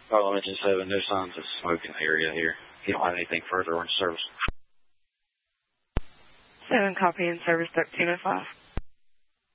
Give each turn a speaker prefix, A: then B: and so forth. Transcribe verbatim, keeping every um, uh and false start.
A: Carl Engine seven, no signs of smoke in the area here. You don't have anything further on service.
B: seven, copy in service thirteen oh five.